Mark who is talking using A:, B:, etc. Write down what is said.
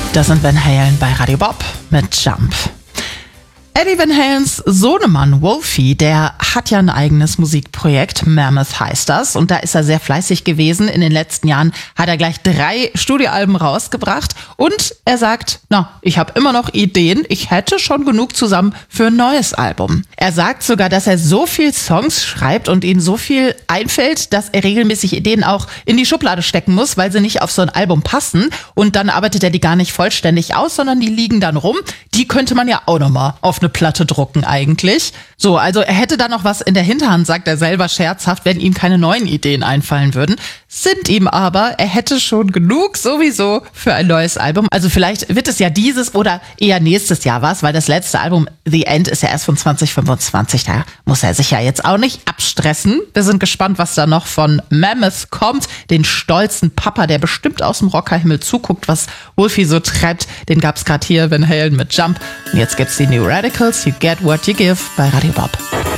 A: Das sind Van Halen bei Radio Bob mit Jump. Eddie Van Halens Sohnemann Wolfie, der hat ja ein eigenes Musikprojekt, Mammoth heißt das, und da ist er sehr fleißig gewesen. In den letzten Jahren hat er gleich 3 Studioalben rausgebracht und er sagt, ich habe immer noch Ideen, ich hätte schon genug zusammen für ein neues Album. Er sagt sogar, dass er so viel Songs schreibt und ihm so viel einfällt, dass er regelmäßig Ideen auch in die Schublade stecken muss, weil sie nicht auf so ein Album passen, und dann arbeitet er die gar nicht vollständig aus, sondern die liegen dann rum. Die könnte man ja auch nochmal auf eine Platte drucken eigentlich. So, also er hätte da noch was in der Hinterhand, sagt er selber scherzhaft, wenn ihm keine neuen Ideen einfallen würden. Sind ihm aber, er hätte schon genug sowieso für ein neues Album. Also vielleicht wird es ja dieses oder eher nächstes Jahr was, weil das letzte Album The End ist ja erst von 2025. Da muss er sich ja jetzt auch nicht abstressen. Wir sind gespannt, was da noch von Mammoth kommt. Den stolzen Papa, der bestimmt aus dem Rockerhimmel zuguckt, was Wolfie so treibt. Den gab's gerade hier, Van Halen mit Jump. Und jetzt gibt's die New Radicals, You Get What You Give bei Radio Bob.